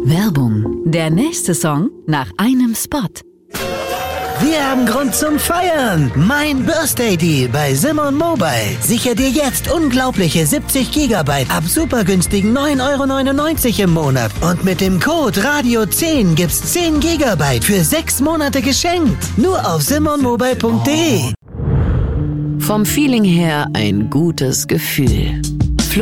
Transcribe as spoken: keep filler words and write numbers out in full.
Werbung. Der nächste Song nach einem Spot. Wir haben Grund zum Feiern. Mein Birthday Deal bei Simon Mobile. Sicher dir jetzt unglaubliche siebzig Gigabyte ab super günstigen neun Euro neunundneunzig im Monat. Und mit dem Code Radio zehn gibt's zehn Gigabyte für sechs Monate geschenkt. Nur auf simon mobile punkt de. Vom Feeling her ein gutes Gefühl.